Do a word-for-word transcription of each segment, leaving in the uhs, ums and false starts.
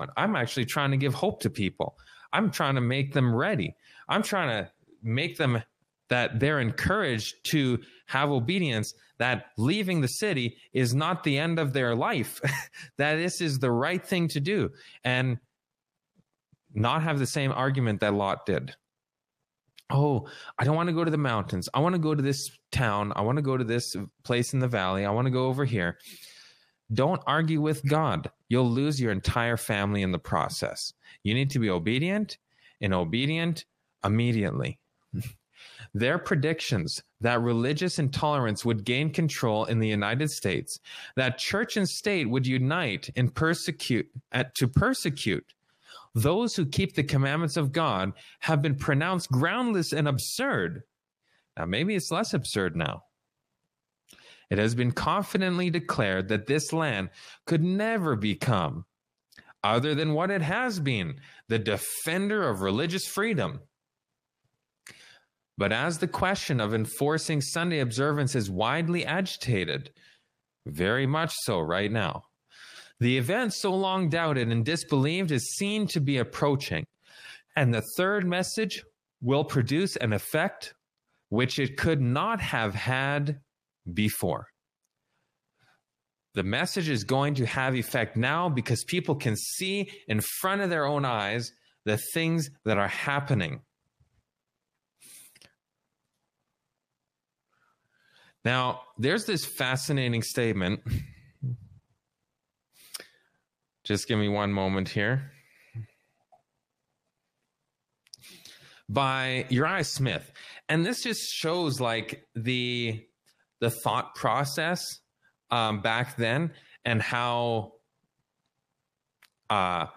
God. I'm actually trying to give hope to people. I'm trying to make them ready. I'm trying to make them that they're encouraged to have obedience, that leaving the city is not the end of their life, that this is the right thing to do, and not have the same argument that Lot did. Oh, I don't want to go to the mountains. I want to go to this town. I want to go to this place in the valley. I want to go over here. Don't argue with God. You'll lose your entire family in the process. You need to be obedient, and obedient immediately. Their predictions that religious intolerance would gain control in the United States, that church and state would unite and persecute uh, to persecute those who keep the commandments of God, have been pronounced groundless and absurd. Now, maybe it's less absurd now. It has been confidently declared that this land could never become, other than what it has been, the defender of religious freedom. But as the question of enforcing Sunday observance is widely agitated, very much so right now, the event so long doubted and disbelieved is seen to be approaching, and the third message will produce an effect which it could not have had before. The message is going to have effect now because people can see in front of their own eyes the things that are happening. Now, there's this fascinating statement. Just give me one moment here. By Uriah Smith. And this just shows like the, the thought process um, back then, and how uh,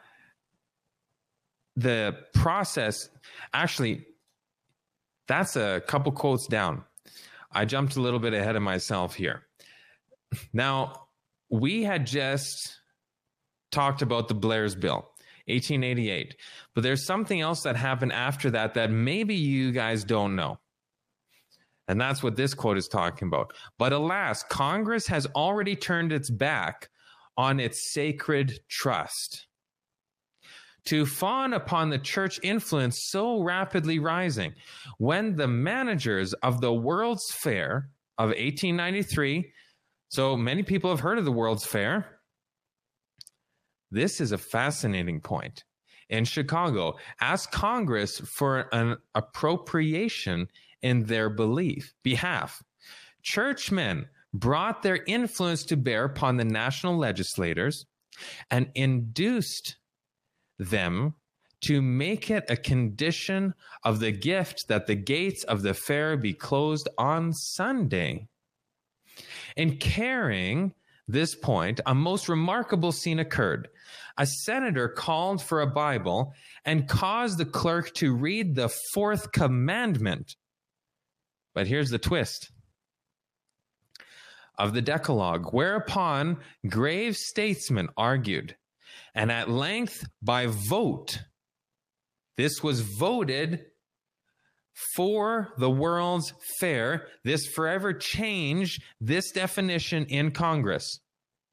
the process, actually, that's a couple quotes down. I jumped a little bit ahead of myself here. Now, we had just talked about the Blair's Bill, eighteen eighty-eight. But there's something else that happened after that that maybe you guys don't know. And that's what this quote is talking about. But alas, Congress has already turned its back on its sacred trust. To fawn upon the church influence so rapidly rising, when the managers of the World's Fair of eighteen ninety-three, so many people have heard of the World's Fair. This is a fascinating point. In Chicago, asked Congress for an appropriation in their belief behalf. Churchmen brought their influence to bear upon the national legislators and induced them to make it a condition of the gift that the gates of the fair be closed on Sunday. In carrying this point, a most remarkable scene occurred. A senator called for a Bible and caused the clerk to read the fourth commandment. But here's the twist of the Decalogue, whereupon grave statesmen argued, and at length by vote, this was voted for the World's Fair. This forever changed this definition in Congress,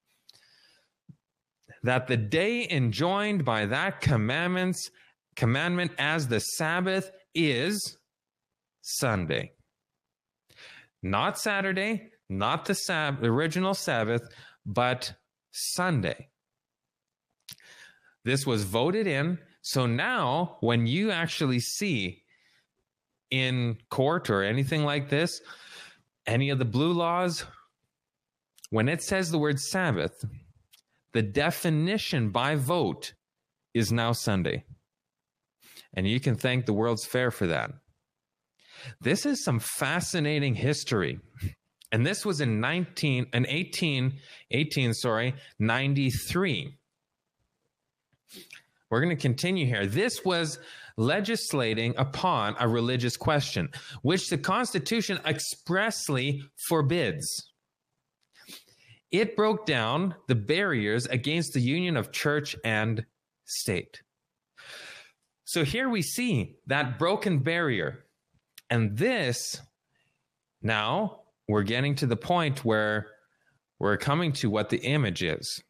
that the day enjoined by that commandments, commandment as the Sabbath is Sunday. Not Saturday, not the Sab- original Sabbath, but Sunday. This was voted in. So now when you actually see in court or anything like this, any of the blue laws, when it says the word Sabbath, the definition by vote is now Sunday. And you can thank the World's Fair for that. This is some fascinating history. And this was in nineteen and eighteen, eighteen, sorry, ninety-three. We're going to continue here. This was legislating upon a religious question, which the Constitution expressly forbids. It broke down the barriers against the union of church and state. So here we see that broken barrier. And this, now we're getting to the point where we're coming to what the image is.